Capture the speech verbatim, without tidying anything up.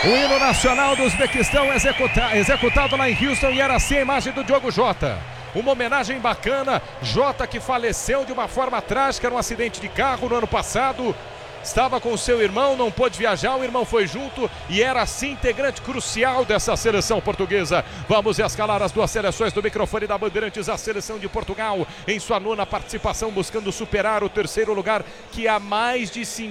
O hino nacional do Uzbequistão executa, executado lá em Houston, e era assim a imagem do Diogo Jota. Uma homenagem bacana. Jota, que faleceu de uma forma trágica num acidente de carro no ano passado. Estava com o seu irmão, não pôde viajar, o irmão foi junto e era assim integrante crucial dessa seleção portuguesa. Vamos escalar as duas seleções do microfone da Bandeirantes. A seleção de Portugal em sua nona participação, buscando superar o terceiro lugar, que há mais de cinco